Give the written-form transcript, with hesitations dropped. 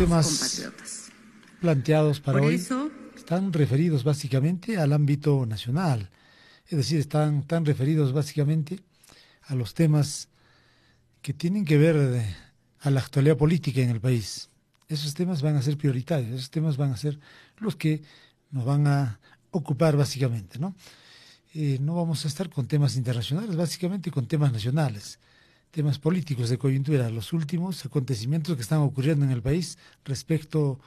temas planteados para hoy están referidos básicamente al ámbito nacional, es decir, están referidos básicamente a los temas que tienen que ver a la actualidad política en el país. Esos temas van a ser prioritarios, esos temas van a ser los que nos van a ocupar básicamente, ¿no? No vamos a estar con temas internacionales, básicamente con temas nacionales, temas políticos de coyuntura, los últimos acontecimientos que están ocurriendo en el país respecto